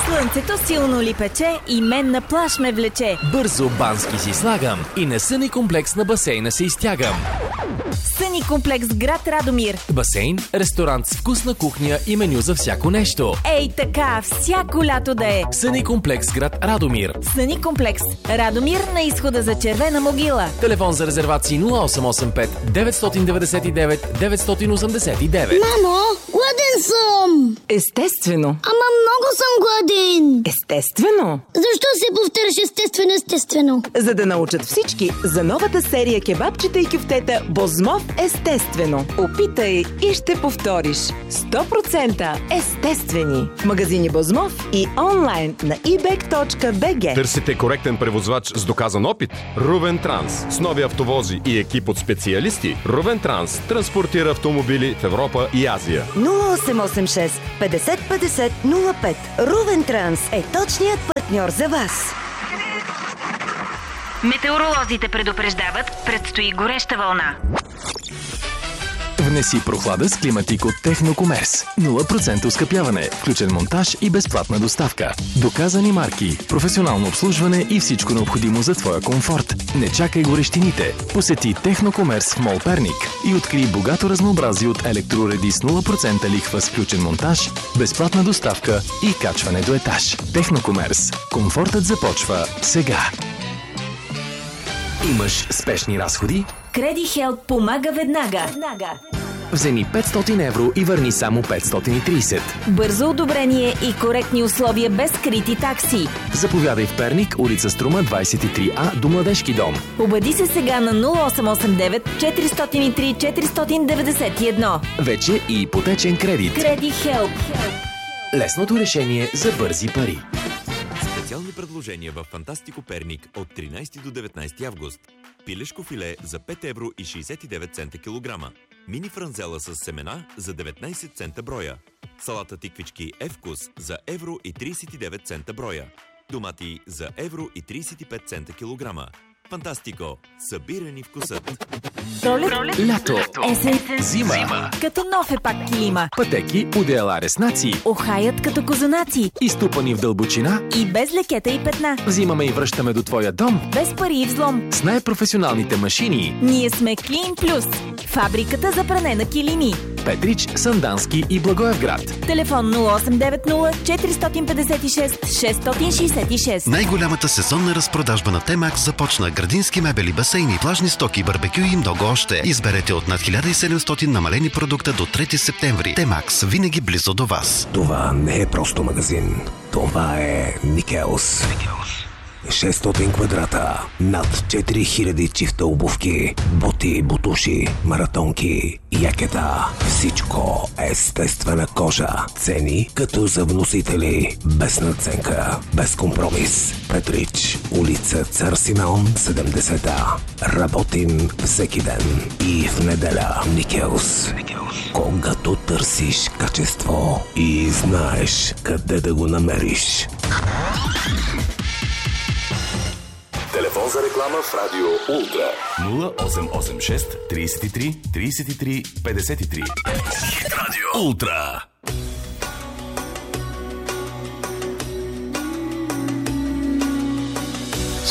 Слънцето силно ли пече и мен на плаж ме влече. Бързо бански си слагам и на съни комплекс на басейна се изтягам. Съни комплекс град Радомир. Басейн, ресторант с вкусна кухня и меню за всяко нещо. Ей така, всяко лято да е. Съни комплекс град Радомир. Съни комплекс Радомир на изхода за Червена могила. Телефон за резервации 0885 999 989. Мамо, гладен съм! Естествено. Ама много съм гладен! Естествено. Защо се повтаряш естествено? За да научат всички за новата серия кебабчета и кюфтета Бозмов естествено. Опитай и ще повториш. 100% естествени. В магазини Бозмов и онлайн на ebek.bg. Търсите коректен превозвач с доказан опит? Рувен Транс. С нови автовози и екип от специалисти, Рувен Транс транспортира автомобили в Европа и Азия. 0886 50 50 05. Рувен Транс е точният партньор за вас. Метеоролозите предупреждават, предстои гореща вълна. Внеси прохлада с климатик от Технокомерс. 0% оскъпяване, включен монтаж и безплатна доставка. Доказани марки, професионално обслужване и всичко необходимо за твоя комфорт. Не чакай горещините. Посети Технокомерс в Мол Перник и открий богато разнообразие от електроуреди с 0% лихва с включен монтаж, безплатна доставка и качване до етаж. Технокомерс. Комфортът започва сега. Имаш спешни разходи? CreditHelp помага веднага. Вземи 500 евро и върни само 530. Бързо одобрение и коректни условия без скрити такси. Заповядай в Перник, улица Струма, 23А, до Младежки дом. Обади се сега на 0889 403 491. Вече и ипотечен кредит. CreditHelp. Лесното решение за бързи пари. Специални предложения в Фантастико Перник от 13 до 19 август. Пилешко филе за 5 евро и 69 цента килограма. Мини франзела с семена за 19 цента броя. Салата тиквички Евкус за евро и 39 цента броя. Домати за евро и 35 цента килограма. Фантастико. Събирани вкусът. Пролет, Лято, есен, зима, като нов е пак клима. пътеки, одеяла, реснаци, Охаят като козунаци. изтупани в дълбочина, И без лекета и петна. взимаме и връщаме до твоя дом Без пари и взлом. с най-професионалните машини. Ние сме Clean Plus. Фабриката за пране на килими. Петрич, Сандански и Благоевград. Телефон 0890 456 666. Най-голямата сезонна разпродажба на Темакс започна. Градински мебели, басейни, плажни стоки, барбекю и много още. Изберете от над 1700 намалени продукта до 3 септември. Темакс, винаги близо до вас. Това не е просто магазин. Това е Никелс. 600 квадрата, над 4000 чифта обувки, боти, бутуши, маратонки, якета. Всичко естествена кожа. Цени като за вносители. Без надценка, без компромис. Петрич, улица Цар Симеон, 70А. Работим всеки ден и в неделя. Никелс. Когато търсиш качество и знаеш къде да го намериш. Телефон за реклама в Радио Ултра 0886 33 33 53. Радио Ултра.